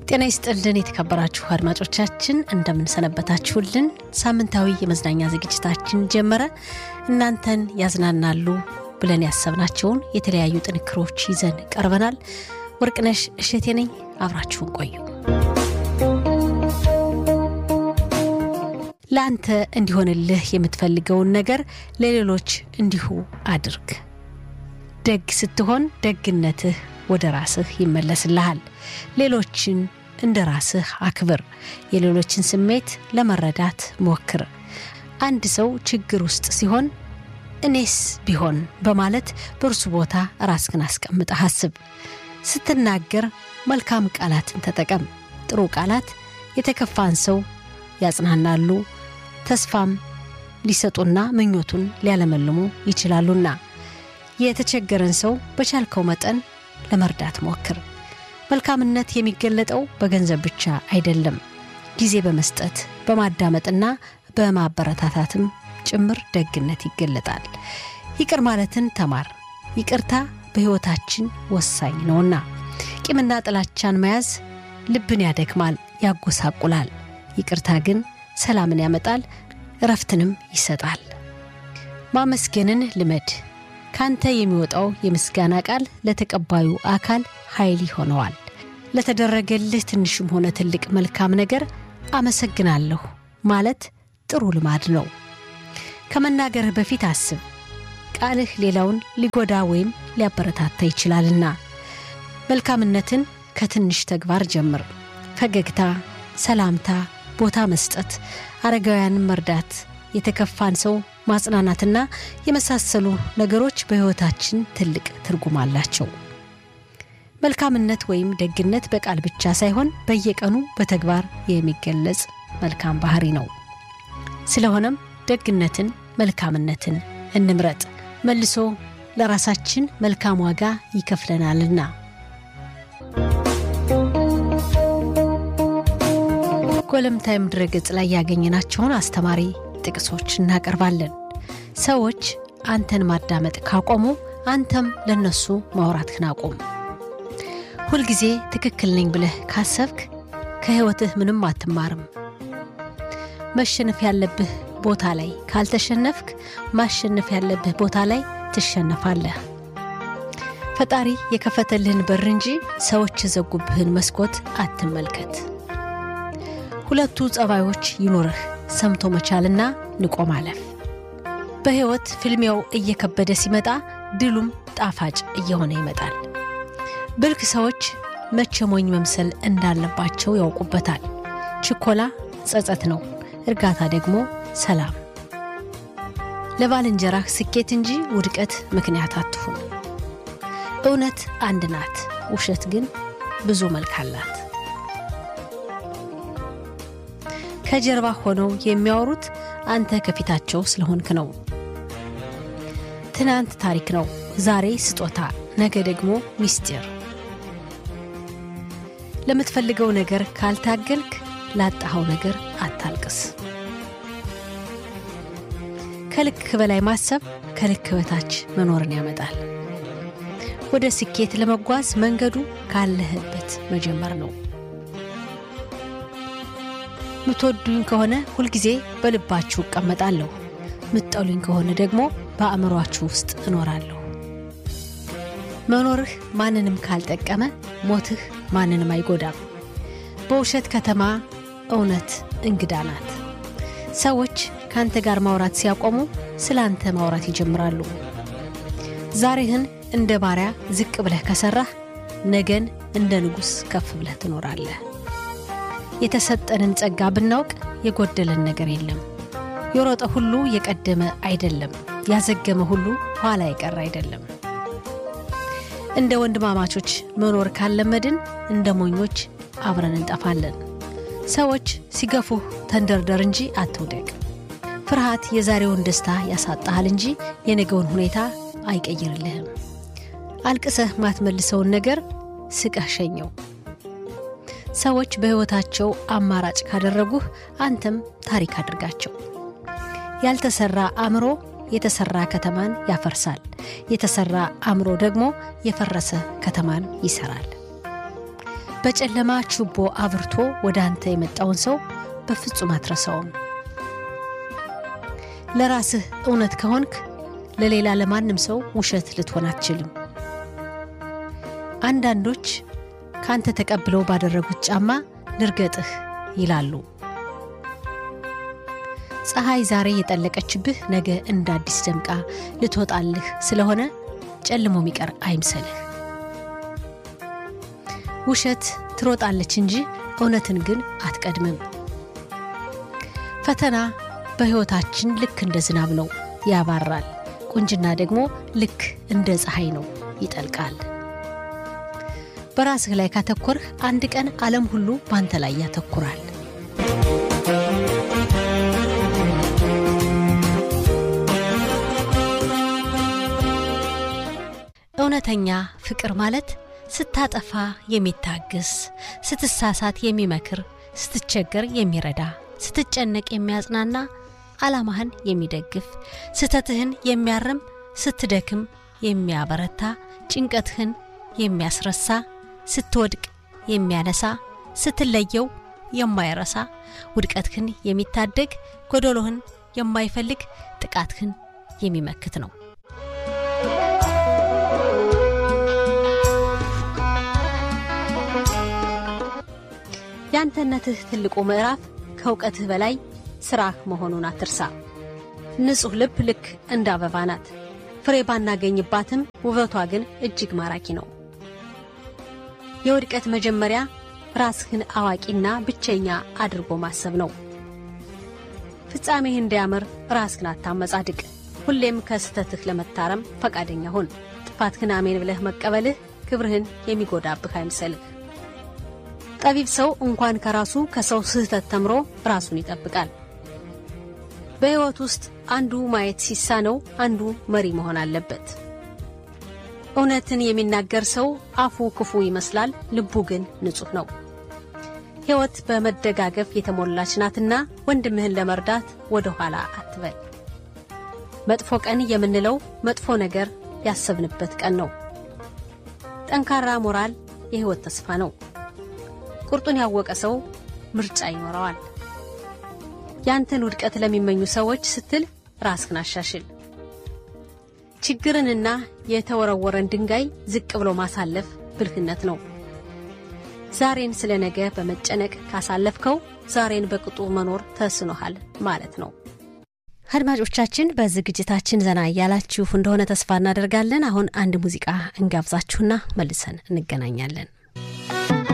ጤና ይስጥልን የተከበራችሁ አድማጮቻችን እንደምን ሰነበታችሁልን ሳምንታዊ የመዝናኛ ዝግጅታችን ጀመረ እናንተን ያዝናናሉ ብለን ያሰብናቸውን የተለያዩ ጥንክሮች ይዘን ቀርበናል ወርቅነሽ እሸቴ ነኝ አብራችሁን ቆዩ ላንተ እንዲሆንልህ የምትፈልገውን ነገር ለሌሎች እንዲሁ አድርግ ደግ ስትሆን ደግነትህ ወደ ራስህ ይመለስልሃል ሌሎችን እንደ ራስህ አክብር የሌሎችን ስሜት ለመረዳት ሞክር አንድ ሰው ችግር ውስጥ ሲሆን እኔስ ቢሆን በማለት በርሱ ቦታ ራስህን አስቀምጠህ አስብ ስትናገር መልካም ቃላትን ተጠቀም ጥሩ ቃላት የተከፋን ሰው ያጽናናሉ ተስፋም ሊሰጡና ምኞቱን ሊያለመልሙ ይችላሉና የተቸገረን ሰው በቻልከው መጠን ለመርዳት ሞክር መልካምነት የሚገለጠው በገንዘብ ብቻ አይደለም ጊዜ በመስጠት በማዳመጥና በማበረታታትም ጭምር ደግነት ይገለጣል ይቅር ማለትን ተማር ይቅርታ በህይወታችን ወሳኝ ነውና ቂምና ጥላቻን መያዝ ልብን ያደክማል ያጎሳቁላል ይቅርታ ግን ሰላምን ያመጣል እረፍትንም ይሰጣል ማመስገንን ልመድ ካንተ የሚወጣው የምስጋና ቃል ለተቀባዩ አካል ኃይል ይሆነዋል ለተደረገልህ ትንሽም ሆነ ትልቅ መልካም ነገር አመሰግናለሁ ማለት ጥሩ ልማድ ነው ከመናገርህ በፊት አስብ ቃልህ ሌላውን ሊጎዳ ወይም ሊያበረታታ ይችላልና መልካምነትን ከትንሽ ተግባር ጀምር ፈገግታ ሰላምታ ቦታ መስጠት አረጋውያንን መርዳት የተከፋን ሰው ማጽናናትና የመሳሰሉ ነገሮች በህይወታችን ትልቅ ትርጉም አላቸው መልካምነት ወይም ደግነት በቃል ብቻ ሳይሆን በየቀኑ በተግባር የሚገለጽ መልካም ባህሪ ነው ስለሆነም ደግነትን መልካምነትን እንምረጥ መልሶ ለራሳችን መልካም ዋጋ ይከፍለናልና ኮለም ታይም ድረገጽ ላይ ያገኘናቸውን አስተማሪ ጥቅሶች እናቀርባለን ሰዎች አንተን ማዳመጥ ካቆሙ አንተም ለነሱ ማውራትህን አቁም ሁሉ ጊዜ ትክክል ነኝ ብለህ ካሰብክ ከህይወትህ ምንም አትማርም መሸነፍ ያለብህ ቦታ ላይ ካልተሸነፍክ ማሸነፍ ያለብህ ቦታ ላይ ትሸነፋለህ ፈጣሪ የከፈተልህን በር እንጂ ሰዎች የዘጉብህን መስኮት አትመልከት ሁለቱ ጸባዮች ይኖርህ ሰምቶ መቻልና ንቆ ማለፍ በህይወት ፍልሚያው እየከበደ ሲመጣ ድሉም ጣፋጭ እየሆነ ይመጣል ብልክ ሰዎች መቸሞኝ መምሰል እንዳለባቸው ያውቁበታል ችኮላ ጸጸት ነው እርጋታ ደግሞ ሰላም ለባልንጀራህ ስኬት እንጂ ውድቀት ምክንያት አትሁን እውነት አንድ ናት ውሸት ግን ብዙ መልክ አላት ከጀርባ ሆነው የሚያወሩት አንተ ከፊታቸው ስለሆንክ ነው ትናንት ታሪክ ነው ዛሬ ስጦታ ነገ ደግሞ ሚስጥር ለምትፈልገው ነገር ካልታገልክ ላጣኸው ነገር አታልቅስ ከልክ በላይ ማሰብ ከልክ በታች መኖርን ያመጣል ወደ ስኬት ለመጓዝ መንገዱ ካለህበት መጀመር ነው ምትወዱኝ ከሆነ ሁሉ ጊዜ በልባችሁ እቀመጣለሁ ምትጠሉኝ ከሆነ ደግሞ በአእምሮአችሁ ውስጥ እኖራለሁ መኖርህ ማንንም ካልጠቀመ ሞትህ ማንንም አይጎዳም በውሸት ከተማ እውነት እንግዳ ናት ሰዎች ካንተ ጋር ማውራት ሲያቆሙ ስላንተ ማውራት ይጀምራሉ ዛሬህን እንደ ባሪያ ዝቅ ብለህ ከሰራህ ነገን እንደ ንጉስ ከፍ ብለህ ትኖራለህ የተሰጠንን ጸጋ ብናውቅ የጎደለን ነገር የለም የሮጠ ሁሉ የቀደመ አይደለም ያዘገመ ሁሉ ኋላ ይቀር አይደለም እንደ ወንድማማቾች መኖር ካለመድን እንደ ሞኞች አብረን እንጠፋለን ሰዎች ሲገፉ ተንደርደር እንጂ አትውደቅ ፍርሃት የዛሬውን ደስታ ያሳጣሃል እንጂ የነገውን ሁኔታ አይቀይርልህም አልቅሰህ ማትመልሰውን ነገር ስቀህ ሸኘው ሰዎች በህይወታቸው አማራጭ ካደረጉህ አንተም ታሪክ አድርጋቸው ያልተሰራ አምሮ የተሰራ ከተማን ያፈርሳል የተሰራ አምሮ ደግሞ የፈረሰ ከተማን ይሰራል በጨለማ ችቦ አብርቶ ወደ አንተ የመጣውን ሰው በፍጹም አትረሳውም። ለራስህ እውነት ከሆንክ ለሌላ ለማንም ሰው ውሸት ልትሆን አትችልም። አንዳንዶች ካንተ ተቀብለው ባደረጉት ጫማ ልርገጥህ ይላሉ። ፀሐይ ዛሬ የጠለቀችብህ ነገ እንደ አዲስ ደምቃ ልትወጣልህ ስለሆነ ጨልሞ የሚቀር አይምሰልህ። ውሸት ትሮጣለች እንጂ እውነትን ግን አትቀድምም። ፈተና በሕይወታችን ልክ እንደ ዝናብ ነው ያባራል። ቁንጅና ደግሞ ልክ እንደ ፀሐይ ነው ይጠልቃል። በራስህ ላይ ካተኮርህ አንድ ቀን ዓለም ሁሉ ባንተ ላይ ያተኩራል። እውነተኛ ፍቅር ማለት ስታጠፋ የሚታገስ፣ ስትሳሳት የሚመክር፣ ስትቸገር የሚረዳ፣ ስትጨነቅ የሚያጽናና፣ ዓላማህን የሚደግፍ፣ ስተትህን የሚያርም፣ ስትደክም የሚያበረታ፣ ጭንቀትህን የሚያስረሳ፣ ስትወድቅ የሚያነሳ፣ ስትለየው የማይረሳ፣ ውድቀትህን የሚታደግ፣ ጎደሎህን የማይፈልግ፣ ጥቃትህን የሚመክት ነው። ያንተነትህ ትልቁ ምዕራፍ ከእውቀትህ በላይ ስራህ መሆኑን አትርሳ። ንጹህ ልብ ልክ እንደ አበባ ናት። ፍሬ ባናገኝባትም ውበቷ ግን እጅግ ማራኪ ነው። የውድቀት መጀመሪያ ራስህን አዋቂና ብቸኛ አድርጎ ማሰብ ነው። ፍጻሜህ እንዲያምር ራስህን አታመጻድቅ። ሁሌም ከስተትህ ለመታረም ፈቃደኛ ሁን። ጥፋትህን አሜን ብለህ መቀበልህ ክብርህን የሚጎዳብህ አይምሰልህ። ጠቢብ ሰው እንኳን ከራሱ ከሰው ስህተት ተምሮ ራሱን ይጠብቃል። በሕይወት ውስጥ አንዱ ማየት ሲሳነው አንዱ መሪ መሆን አለበት። እውነትን የሚናገር ሰው አፉ ክፉ ይመስላል፣ ልቡ ግን ንጹህ ነው። ሕይወት በመደጋገፍ የተሞላች ናትና ወንድምህን ለመርዳት ወደ ኋላ አትበል። መጥፎ ቀን የምንለው መጥፎ ነገር ያሰብንበት ቀን ነው። ጠንካራ ሞራል የሕይወት ተስፋ ነው። ቁርጡን ያወቀ ሰው ምርጫ ይኖረዋል። ያንተን ውድቀት ለሚመኙ ሰዎች ስትል ራስህን አሻሽል። ችግርንና የተወረወረን ድንጋይ ዝቅ ብሎ ማሳለፍ ብልህነት ነው። ዛሬን ስለ ነገ በመጨነቅ ካሳለፍከው ዛሬን በቅጡ መኖር ተስኖሃል ማለት ነው። አድማጮቻችን በዝግጅታችን ዘና ያላችሁ እንደሆነ ተስፋ እናደርጋለን። አሁን አንድ ሙዚቃ እንጋብዛችሁና መልሰን እንገናኛለን።